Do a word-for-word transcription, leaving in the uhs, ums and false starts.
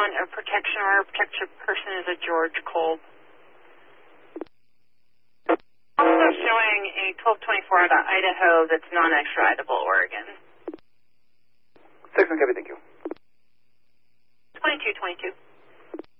want a protection order. Protected person is a George Kolb. Also showing a twelve twenty-four out of Idaho that's non-extraditable Oregon. six one, copy, thank you.